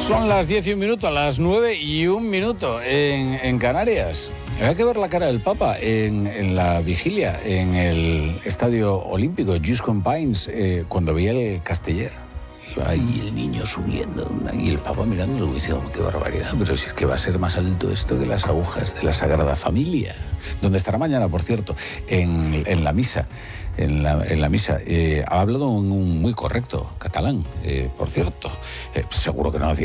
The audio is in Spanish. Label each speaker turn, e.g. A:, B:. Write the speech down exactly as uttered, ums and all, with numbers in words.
A: Son las diez y un minuto, a las nueve y un minuto en, en Canarias. Había que ver la cara del Papa en, en la vigilia en el Estadio Olímpico, Just Pines, eh, cuando veía el Casteller. Iba ahí el niño subiendo y el Papa mirándolo y decía, oh, qué barbaridad, pero si es que va a ser más alto esto que las agujas de la Sagrada Familia, donde estará mañana, por cierto, en, en la misa. En la, en la misa. Eh, ha hablado en un muy correcto catalán, eh, por cierto. Eh, seguro que no hacía